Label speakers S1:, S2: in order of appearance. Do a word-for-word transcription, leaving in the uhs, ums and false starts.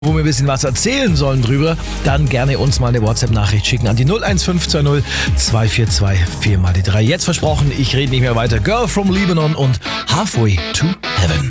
S1: wo wir ein bisschen was erzählen sollen drüber, dann gerne uns mal eine WhatsApp-Nachricht schicken an die null eins fünf zwei null zwei vier zwei vier mal die drei. Jetzt versprochen, ich rede nicht mehr weiter. Girl from Lebanon und Halfway to Heaven.